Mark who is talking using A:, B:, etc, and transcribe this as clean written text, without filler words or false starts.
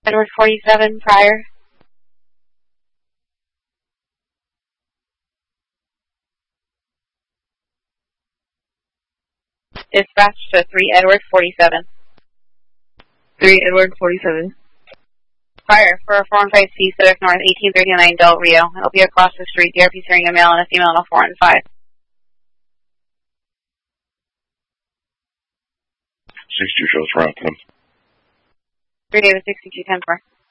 A: Edward 47, prior. Dispatch to 3 Edward 47.
B: 3 Edward 47.
A: Prior, for a 415C, Civic North, 1839 Del Rio. It'll be across the street. The RP's hearing a male and a female on a 4 and 5.
C: 62 shows for outcome.
A: 3 David 6210 4.